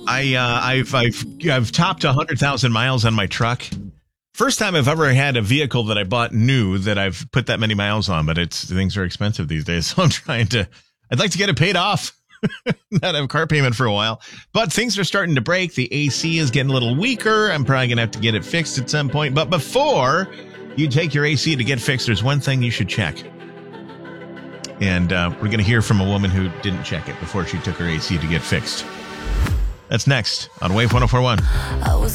I've topped 100,000 miles on my truck. First time I've ever had a vehicle that I bought new that I've put that many miles on, but things are expensive these days. So I'd like to get it paid off. Not have a car payment for a while, but things are starting to break. The AC is getting a little weaker. I'm probably going to have to get it fixed at some point. But before you take your AC to get fixed, there's one thing you should check. And we're going to hear from a woman who didn't check it before she took her AC to get fixed. That's next on Wave 104.1.